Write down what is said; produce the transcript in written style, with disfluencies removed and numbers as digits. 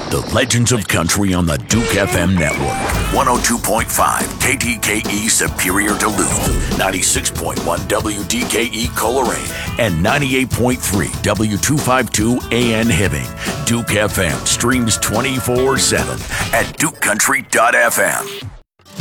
The Legends of Country on the Duke FM network. 102.5 KTKE Superior Duluth, 96.1 WDKE Coleraine, and 98.3 W252 AN Hibbing. Duke FM streams 24/7 at dukecountry.fm.